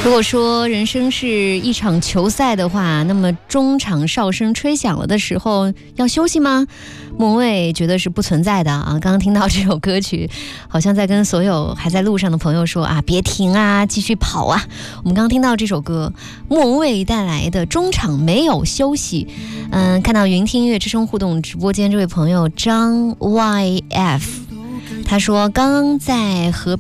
如果说人生是一场球赛的话，那么中场哨声吹响了的时候要休息吗？莫文蔚觉得是不存在的啊。刚刚听到这首歌曲，好像在跟所有还在路上的朋友说啊，别停啊，继续跑啊。我们刚刚听到这首歌，莫文蔚带来的中场没有休息。看到云听音乐之声互动直播间这位朋友张 YF，他说刚刚在和